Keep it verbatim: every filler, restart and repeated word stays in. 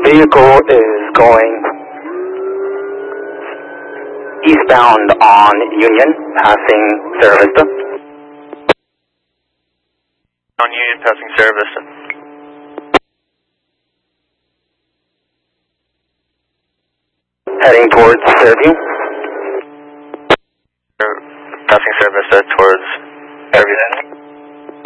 vehicle is going eastbound on Union, passing Sierra Vista. On Union, passing Sierra Vista. Heading towards Fairview. Passing Sierra Vista towards